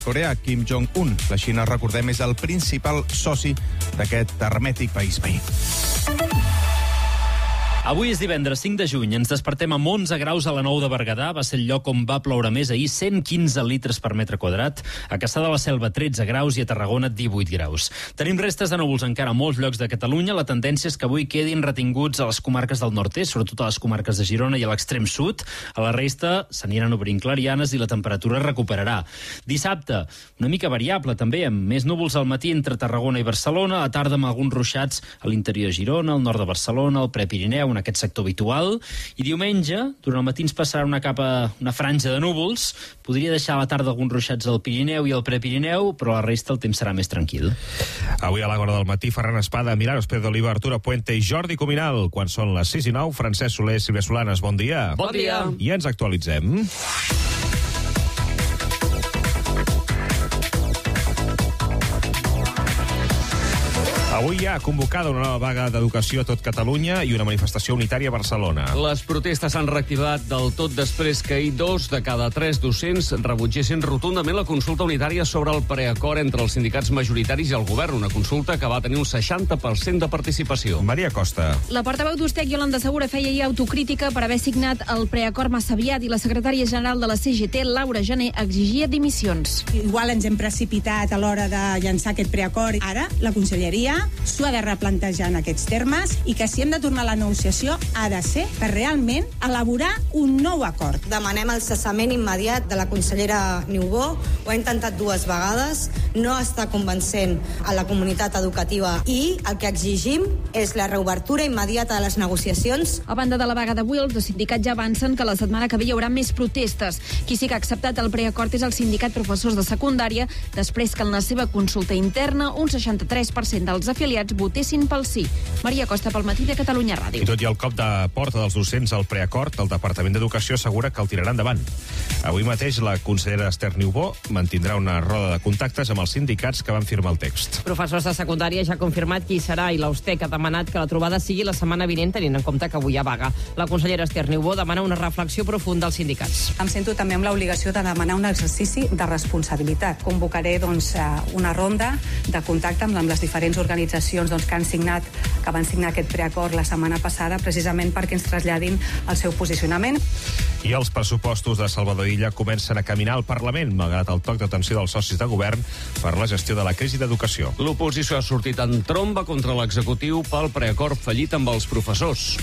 Corea, Kim Jong-un. La Xina, recordem, és el principal soci d'aquest hermètic país veí. Avui és divendres 5 de juny, ens despertem amb 11 graus a la Nou de Berguedà, va ser el lloc on va ploure més ahir, 115 litres per metre quadrat, a Cassà de la Selva 13 graus i a Tarragona 18 graus. Tenim restes de núvols encara a molts llocs de Catalunya, la tendència és que avui quedin retinguts a les comarques del nord-est, sobretot a les comarques de Girona i a l'extrem sud, a la resta s'aniran obrint clarianes i la temperatura recuperarà. Dissabte, una mica variable també, amb més núvols al matí entre Tarragona i Barcelona, a tarda amb alguns ruixats a l'interior de Girona, al nord de Barcelona, al Prepirineu, en aquest sector habitual, i diumenge, durant el matí ens passarà una franja de núvols, podria deixar a la tarda alguns ruixats al Pirineu i al Prepirineu, però la resta el temps serà més tranquil. Avui a l'hora del matí, Ferran Espada, Milagros Pérez d'Oliva, Arturo Puente i Jordi Cuminal. Quan són les 6:09, Francesc Soler, Sílvia Solanes, bon dia. Bon dia. I ens actualitzem. Avui hi ha convocada una nova vaga d'educació a tot Catalunya i una manifestació unitària a Barcelona. Les protestes s'han reactivat del tot després que ahir 2 de cada 3 docents rebutgessin rotundament la consulta unitària sobre el preacord entre els sindicats majoritaris i el govern, una consulta que va tenir un 60% de participació. Maria Costa. La portaveu d'Ustec, Iolanda Segura, feia ahir autocrítica per haver signat el preacord massa aviat i la secretària general de la CGT, Laura Gené, exigia dimissions. Igual ens hem precipitat a l'hora de llançar aquest preacord. Ara, la conselleria s'ho ha de replantejar en aquests termes i que si hem de tornar a la negociació ha de ser per realment elaborar un nou acord. Demanem el cessament immediat de la consellera Niubó. Ho ha intentat 2 vegades, no està convencent a la comunitat educativa i el que exigim és la reobertura immediata de les negociacions. A banda de la vaga d'avui, els dos sindicats ja avancen que la setmana que ve hi haurà més protestes. Qui sí que ha acceptat el preacord és el sindicat professors de secundària, després que en la seva consulta interna un 63% dels afiliats votessin pel sí. Maria Costa, pel Matí de Catalunya Ràdio. I tot i el cop de porta dels docents al preacord, el Departament d'Educació assegura que el tirarà endavant. Avui mateix la consellera Esther Niubó mantindrà una roda de contactes amb els sindicats que van firmar el text. Professors de secundària ja ha confirmat qui serà i l'Ustec ha demanat que la trobada sigui la setmana vinent, tenint en compte que avui hi ha vaga. La consellera Esther Niubó demana una reflexió profunda als sindicats. Em sento també amb l'obligació de demanar un exercici de responsabilitat. Convocaré una ronda de contacte amb les diferents organitzacions que van signar aquest preacord la setmana passada, precisament perquè ens traslladin el seu posicionament. I els pressupostos de Salvador Illa comencen a caminar al Parlament, malgrat el toc d'atenció dels socis de govern per la gestió de la crisi d'educació. L'oposició ha sortit en tromba contra l'executiu pel preacord fallit amb els professors.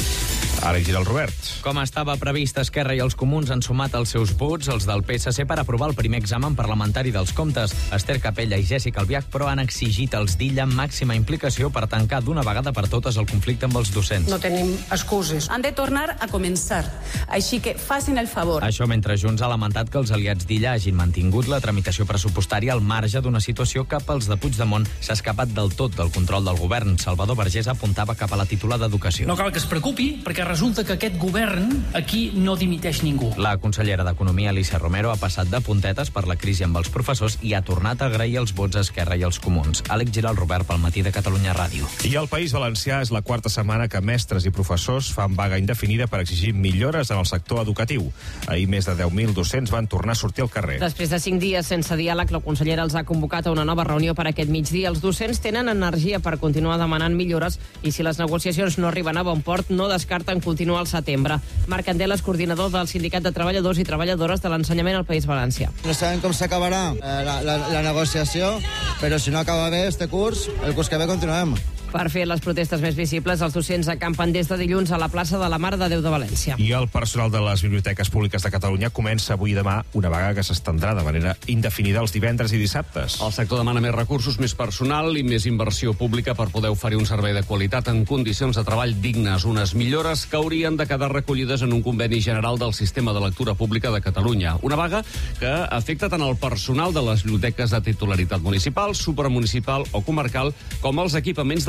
Ara gira el Robert. Com estava previst, Esquerra i els Comuns han sumat els seus vots, els del PSC, per aprovar el primer examen parlamentari dels comptes. Esther Capella i Jèssica Albiach, però, han exigit als d'Illa màxima implicació per tancar d'una vegada per totes el conflicte amb els docents. No tenim excuses. Han de tornar a començar. Així que facin el favor. Això mentre Junts ha lamentat que els aliats d'Illa hagin mantingut la tramitació pressupostària al marge d'una situació que pels de Puigdemont s'ha escapat del tot del control del govern. Salvador Vergés apuntava cap a la titular d'Educació. No cal que es preocupi, perquè resulta que aquest govern aquí no dimiteix ningú. La consellera d'Economia, Alicia Romero, ha passat de puntetes per la crisi amb els professors i ha tornat a agrair els vots a Esquerra i els Comuns. Àlex Giral, Robert, pel Matí de Catalunya Ràdio. I al País Valencià és la quarta setmana que mestres i professors fan vaga indefinida per exigir millores en el sector educatiu. Ahir més de 10.000 docents van tornar a sortir al carrer. Després de 5 dies sense diàleg, la consellera els ha convocat a una nova reunió per aquest migdia. Els docents tenen energia per continuar demanant millores i si les negociacions no arriben a bon port, no descarten continuar al setembre. Marc Andeles, coordinador del Sindicat de Treballadors i Treballadores de l'Ensenyament al País Valencià. No sabem com s'acabarà la negociació, però si no acaba bé este curs, el curs que ve continuem. Per fer les protestes més visibles, els docents acampen des de dilluns a la plaça de la Mare de Déu de València. I el personal de les biblioteques públiques de Catalunya comença avui i demà una vaga que s'estendrà de manera indefinida els divendres i dissabtes. El sector demana més recursos, més personal i més inversió pública per poder oferir un servei de qualitat en condicions de treball dignes. Unes millores que haurien de quedar recollides en un conveni general del sistema de lectura pública de Catalunya. Una vaga que afecta tant el personal de les biblioteques de titularitat municipal, supramunicipal o comarcal, com els equipaments de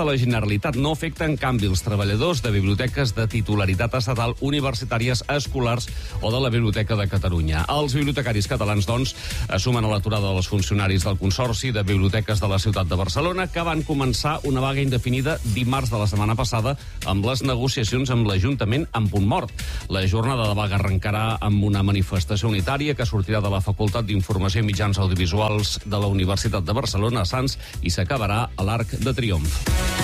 la Generalitat. No afecta, en canvi, els treballadors de biblioteques de titularitat estatal, universitàries, escolars o de la Biblioteca de Catalunya. Els bibliotecaris catalans, doncs, sumen a l'aturada dels funcionaris del Consorci de Biblioteques de la ciutat de Barcelona, que van començar una vaga indefinida dimarts de la setmana passada amb les negociacions amb l'Ajuntament en punt mort. La jornada de vaga arrencarà amb una manifestació unitària que sortirà de la Facultat d'Informació i Mitjans Audiovisuals de la Universitat de Barcelona a Sants i s'acabarà a l'Arc de Triomf.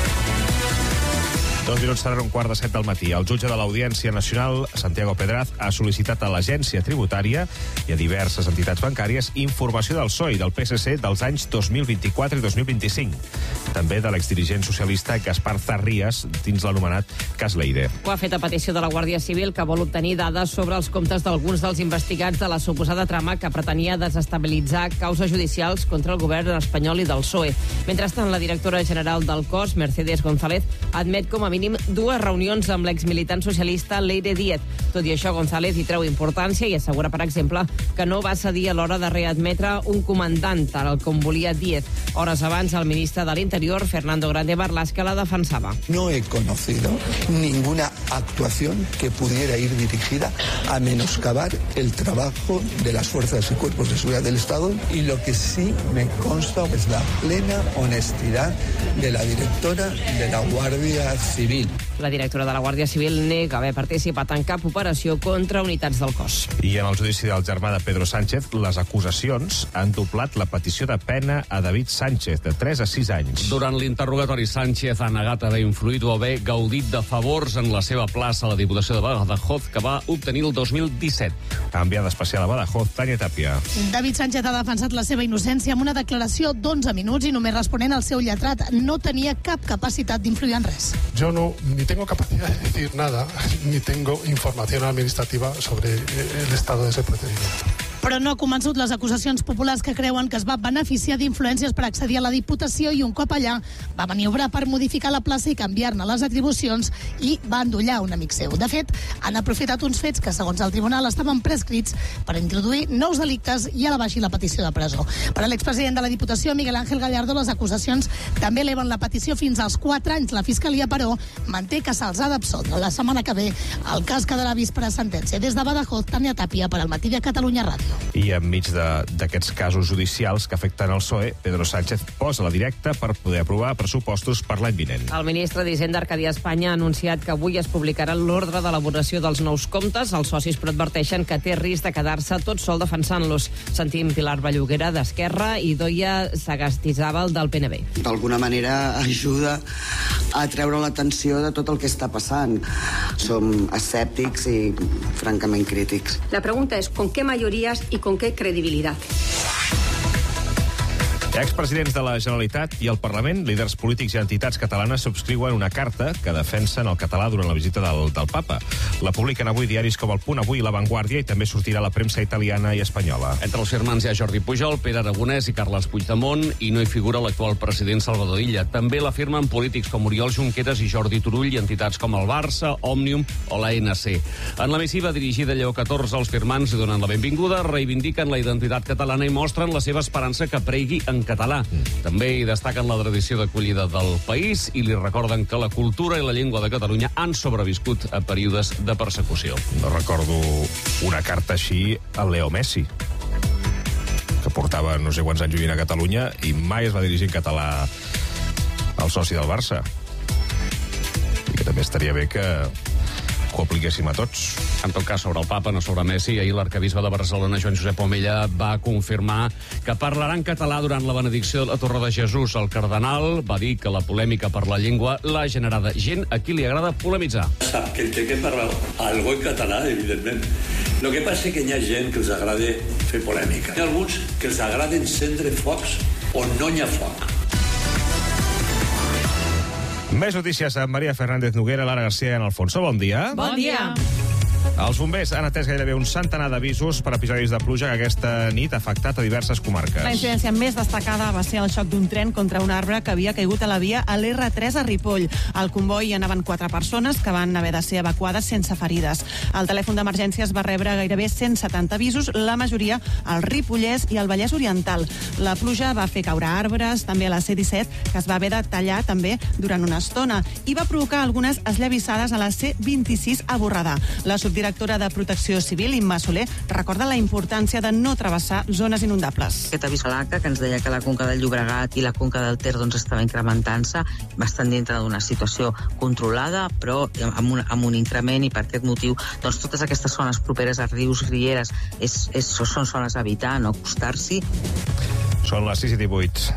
2 minuts serà 6:45 del matí. El jutge de l'Audiència Nacional, Santiago Pedraz, ha sol·licitat a l'Agència Tributària i a diverses entitats bancàries informació del PSOE i del PSC dels anys 2024 i 2025. També de l'exdirigent socialista Gaspar Zarrías dins l'anomenat cas Leide. Ho ha fet a petició de la Guàrdia Civil, que vol obtenir dades sobre els comptes d'alguns dels investigats de la suposada trama que pretenia desestabilitzar causes judicials contra el govern espanyol i del PSOE. Mentrestant, la directora general del cos, Mercedes González, admet com a mínim 2 reunions amb l'exmilitant socialista Leire Díez. Tot i això, González hi treu importància i assegura, per exemple, que no va cedir a l'hora de readmetre un comandant, tal com volia Díez. Hores abans, el ministre de l'Interior, Fernando Grande Marlaska, la defensava. No he conocido ninguna actuación que pudiera ir dirigida a menoscabar el trabajo de las fuerzas y cuerpos de seguridad del Estado, y lo que sí me consta es la plena honestidad de la directora de la Guàrdia Civil. La directora de la Guàrdia Civil nega haver participat en cap operació contra unitats del cos. I en el judici del germà de Pedro Sánchez, les acusacions han doblat la petició de pena a David Sánchez, de 3 a 6 anys. Durant l'interrogatori, Sánchez ha negat haver influït o haver gaudit de favors en la seva plaça a la Diputació de Badajoz, que va obtenir el 2017. Enviada especial a Badajoz, Tània Tàpia. David Sánchez ha defensat la seva innocència amb una declaració d'11 minuts i només responent al seu lletrat. No tenia cap capacitat d'influir en res. Yo ni tengo capacidad de decir nada, ni tengo información administrativa sobre el estado de ese procedimiento. Però no ha convençut les acusacions populars que creuen que es va beneficiar d'influències per accedir a la Diputació i un cop allà va maniobrar per modificar la plaça i canviar-ne les atribucions i va endollar un amic seu. De fet, han aprofitat uns fets que, segons el tribunal, estaven prescrits per introduir nous delictes i elevar-hi la petició de presó. Per a l'expresident de la Diputació, Miguel Ángel Gallardo, les acusacions també eleven la petició fins als 4 anys. La Fiscalia, però, manté que se'ls ha d'absoldre. La setmana que ve el cas quedarà vist per a sentència. Des de Badajoz, Tània Tàpia, per al Matí de Catalunya Ràdio. I enmig d'aquests casos judicials que afecten el PSOE, Pedro Sánchez posa la directa per poder aprovar pressupostos per l'any vinent. El ministre d'Hisenda, Arcadi Espanya, ha anunciat que avui es publicarà l'ordre d'elaboració dels nous comptes. Els socis però adverteixen que té risc de quedar-se tot sol defensant-los. Sentim Pilar Belluguera, d'Esquerra, i Doia Sagastizábal, del PNB. D'alguna manera ajuda a treure l'atenció de tot el que està passant. Som escèptics i francament crítics. La pregunta es ¿con qué mayorías y con qué credibilidad? Expresidents de la Generalitat i el Parlament, líders polítics i entitats catalanes subscriuen una carta que defensen el català durant la visita del papa. La publiquen avui diaris com El Punt Avui i La Vanguardia, i també sortirà a la premsa italiana i espanyola. Entre els firmants hi ha Jordi Pujol, Pere Aragonès i Carles Puigdemont, i no hi figura l'actual president Salvador Illa. També la firmen polítics com Oriol Junqueras i Jordi Turull i entitats com el Barça, Òmnium o l'ANC. En la missiva dirigida a Lleó XIV, els firmants hi donen la benvinguda, reivindiquen la identitat catalana i mostren la seva esperança que pregui en català. També hi destaquen la tradició d'acollida del país i li recorden que la cultura i la llengua de Catalunya han sobreviscut a períodes de persecució. No recordo una carta així a Leo Messi, que portava no sé quants anys vivint a Catalunya i mai es va dirigir en català al soci del Barça. I que també estaria bé que ho apliquéssim a tots. En tot cas, sobre el papa, no sobre Messi, ahir l'arcabisbe de Barcelona, Joan Josep Omella, va confirmar que parlarà en català durant la benedicció de la Torre de Jesús. El cardenal va dir que la polèmica per la llengua l'ha generada gent a qui li agrada polemitzar. Sap que té que parlar algo en català, evidentment. El que passa és que hi ha gent que els agrada fer polèmica. Hi ha alguns que els agrada encendre focs on no hi ha foc. Més notícies amb Maria Fernández Noguera, Lara García i en Alfonso. Bon dia. Bon dia. Els bombers han atès gairebé un centenar d'avisos per episodis de pluja que aquesta nit ha afectat a diverses comarques. La incidència més destacada va ser el xoc d'un tren contra un arbre que havia caigut a la via a l'R3 a Ripoll. Al comboi hi anaven 4 persones que van haver de ser evacuades sense ferides. El telèfon d'emergències va rebre gairebé 170 avisos, la majoria al Ripollès i al Vallès Oriental. La pluja va fer caure arbres, també a la C-17, que es va haver de tallar també durant una estona, i va provocar algunes esllavissades a la C-26 a Borredà. La subdirectora de Protecció Civil, Imma Soler, recorda la importància de no travessar zones inundables. Aquest avís a l'ACA, que ens deia que la conca del Llobregat i la conca del Ter estava incrementant-se, va estar dintre d'una situació controlada, però amb un increment, i per aquest motiu totes aquestes zones properes a rius, rieres, són zones a evitar, no acostar-s'hi. Són les 6:18.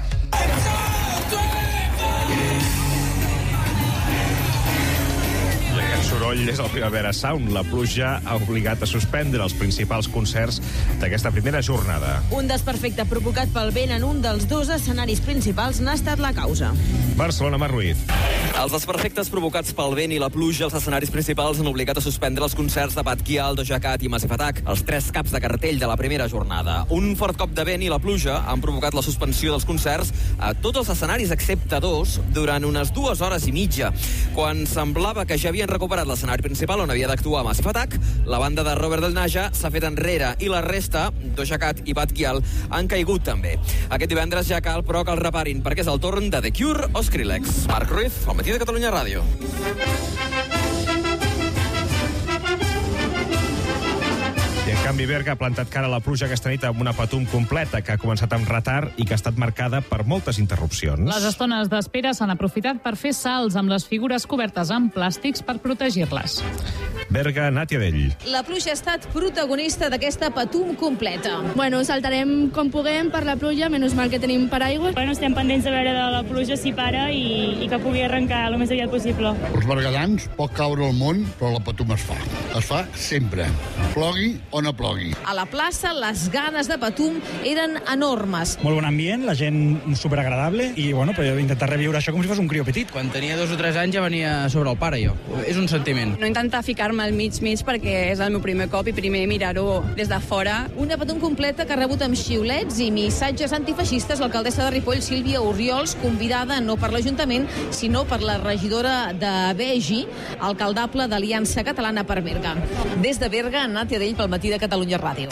Soroll és el Primavera Sound. La pluja ha obligat a suspendre els principals concerts d'aquesta primera jornada. Un desperfecte provocat pel vent en un dels 2 escenaris principals n'ha estat la causa. Barcelona, Mar Ruiz. Els desperfectes provocats pel vent i la pluja als escenaris principals han obligat a suspendre els concerts de Batquial, Doja Cat i Massive Attack, els 3 caps de cartell de la primera jornada. Un fort cop de vent i la pluja han provocat la suspensió dels concerts a tots els escenaris excepte 2 durant unes 2 hores i mitja. Quan semblava que ja havien recuperat l'escenari principal on havia d'actuar Massive Attack, la banda de Robert Del Naja s'ha fet enrere i la resta, Doja Cat i Batquial, han caigut també. Aquest divendres ja cal, però, que el reparin, perquè és el torn de The Cure o Skrillex. Marc Ruiz, al matí de Catalunya Ràdio. I en canvi Berga ha plantat cara a la pluja aquesta nit amb una Patum completa que ha començat amb retard i que ha estat marcada per moltes interrupcions. Les estones d'espera s'han aprofitat per fer salts amb les figures cobertes amb plàstics per protegir-les. Berga, Nàtia Dell. La pluja ha estat protagonista d'aquesta Patum completa. Bueno, saltarem com puguem per la pluja, menys mal que tenim paraigües. Bueno, estem pendents de veure de la pluja si para i que pugui arrencar el més aviat possible. Els berguedans pot caure el món, però la Patum es fa. Es fa sempre. Plogui o no plogui. A la plaça, les ganes de Patum eren enormes. Molt bon ambient, la gent superagradable i, bueno, però intentar reviure això com si fos un crió petit. Quan tenia 2 o 3 anys ja venia sobre el pare, jo. És un sentiment. No intentar ficar-me al mig perquè és el meu primer cop i primer mirar-ho des de fora. Una Patum completa que ha rebut amb xiulets i missatges antifeixistes l'alcaldessa de Ripoll, Sílvia Orriols, convidada no per l'Ajuntament, sinó per la regidora de Begi, alcaldable d'Aliança Catalana per Berga. Des de Berga, Nàtia Dell, pel matí de Catalunya Ràdio.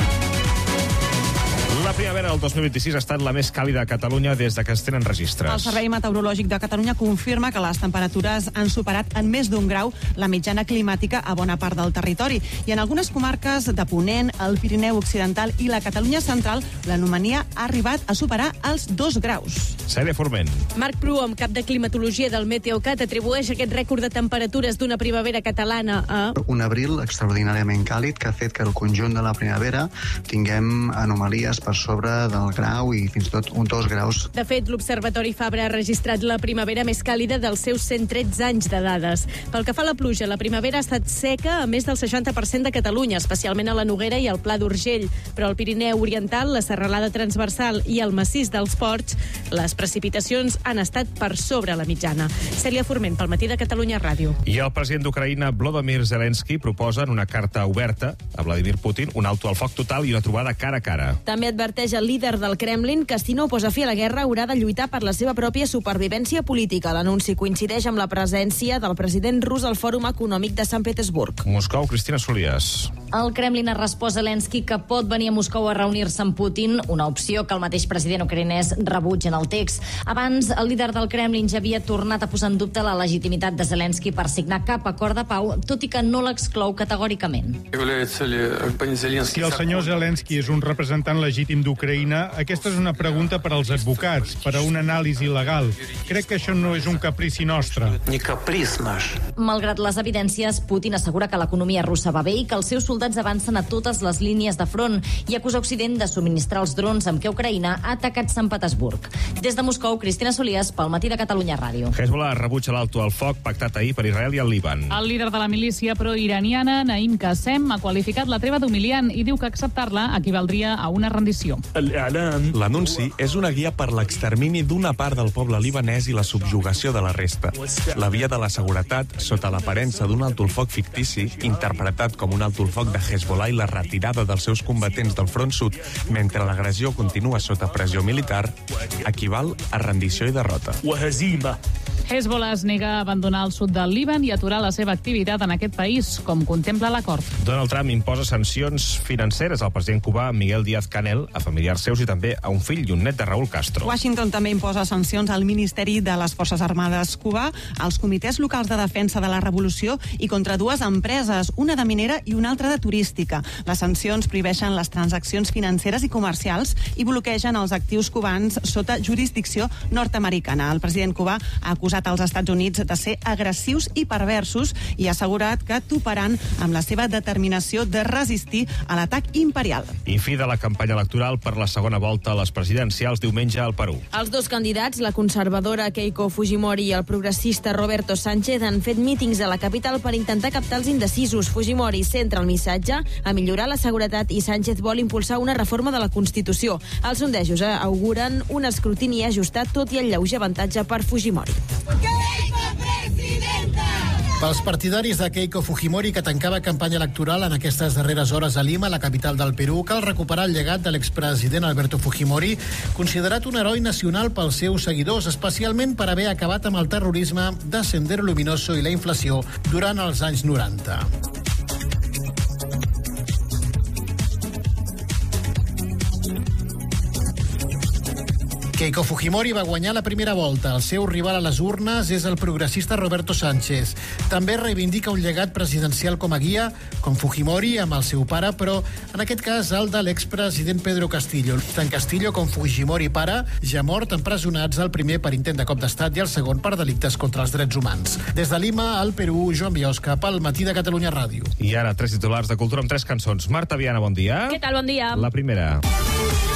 La primavera del 2026 ha estat la més càlida a Catalunya des de que es tenen registres. El Servei Meteorològic de Catalunya confirma que les temperatures han superat en més d'1 grau la mitjana climàtica a bona part del territori. I en algunes comarques de Ponent, el Pirineu Occidental i la Catalunya Central, l'anomalia ha arribat a superar els 2 graus. Cèlia Forment. Marc Proom, cap de climatologia del Meteocat, atribueix aquest rècord de temperatures d'una primavera catalana a... Un abril extraordinàriament càlid que ha fet que el conjunt de la primavera tinguem anomalies per sobre del grau i fins i tot 2 graus. De fet, l'Observatori Fabra ha registrat la primavera més càlida dels seus 113 anys de dades. Pel que fa a la pluja, la primavera ha estat seca a més del 60% de Catalunya, especialment a la Noguera i al Pla d'Urgell. Però al Pirineu Oriental, la Serralada Transversal i el Massís dels Ports, les precipitacions han estat per sobre la mitjana. Cèlia Forment, pel matí de Catalunya Ràdio. I el president d'Ucraïna, Volodymyr Zelensky, proposa en una carta oberta a Vladimir Putin un alto al foc total i una trobada cara a cara. També adverteix el líder del Kremlin que si no posa fi a la guerra haurà de lluitar per la seva pròpia supervivència política. L'anunci coincideix amb la presència del president rus al Fòrum Econòmic de Sant Petersburg. Moscou, Cristina Solias. El Kremlin ha respost a Zelensky que pot venir a Moscou a reunir-se amb Putin, una opció que el mateix president ucraïnès rebutja en el text. Abans, el líder del Kremlin ja havia tornat a posar en dubte la legitimitat de Zelensky per signar cap acord de pau, tot i que no l'exclou categòricament. Si el senyor Zelensky és un representant legítim d'Ucraïna, aquesta és una pregunta per als advocats, per a una anàlisi legal. Crec que això no és un caprici nostre. Malgrat les evidències, Putin assegura que l'economia russa va bé i que els seus soldats avancen a totes les línies de front i acusa Occident de subministrar els drons amb què Ucraïna ha atacat Sant Petersburg. Des de Moscou, Cristina Solias, pel Matí de Catalunya Ràdio. Hezbollah rebutja l'alto al foc pactat ahir per Israel i el Líban. El líder de la milícia pro-iraniana, Naim Qassem, ha qualificat la treva d'humiliant i diu que acceptar-la equivaldria a una rendició. L'anunci és una guia per l'extermini d'una part del poble libanès i la subjugació de la resta. La via de la seguretat, sota l'aparença d'un alto al foc fictici, interpretat com un alto al foc de Hezbollah i la retirada dels seus combatents del front sud mentre l'agressió continua sota pressió militar, equival a rendició i derrota. Hezbollah es nega a abandonar el sud del Líban i aturar la seva activitat en aquest país, com contempla l'acord. Donald Trump imposa sancions financeres al president cubà Miguel Díaz-Canel, a familiars seus i també a un fill i un net de Raúl Castro. Washington també imposa sancions al Ministeri de les Forces Armades cubà, als comitès locals de defensa de la revolució i contra dues empreses, una de minera i una altra de turística. Les sancions prohibeixen les transaccions financeres i comercials i bloquegen els actius cubans sota jurisdicció nord-americana. El president cubà ha acusat als Estats Units de ser agressius i perversos i ha assegurat que toparan amb la seva determinació de resistir a l'atac imperial. I fi de la campanya electoral per la segona volta a les presidencials diumenge al Perú. Els dos candidats, la conservadora Keiko Fujimori i el progressista Roberto Sánchez, han fet mítings a la capital per intentar captar els indecisos. Fujimori centra el missatge a millorar la seguretat i Sánchez vol impulsar una reforma de la Constitució. Els sondejos auguren un escrutini ajustat, tot i el lleuger avantatge per Fujimori. Pels partidaris de Keiko Fujimori, que tancava campanya electoral en aquestes darreres hores a Lima, la capital del Perú, cal recuperar el llegat de l'expresident Alberto Fujimori, considerat un heroi nacional pels seus seguidors, especialment per haver acabat amb el terrorisme de Sendero Luminoso i la inflació durant els anys 90. Keiko Fujimori va guanyar la primera volta. El seu rival a les urnes és el progressista Roberto Sánchez. També reivindica un llegat presidencial com a guia, com Fujimori amb el seu pare, però en aquest cas el de l'expresident Pedro Castillo. Tant Castillo com Fujimori pare, ja mort, empresonats, el primer per intent de cop d'estat i el segon per delictes contra els drets humans. Des de Lima, al Perú, Joan Biosca, pel Matí de Catalunya Ràdio. I ara, tres titulars de cultura amb tres cançons. Marta Viana, bon dia. Què tal, bon dia? La primera.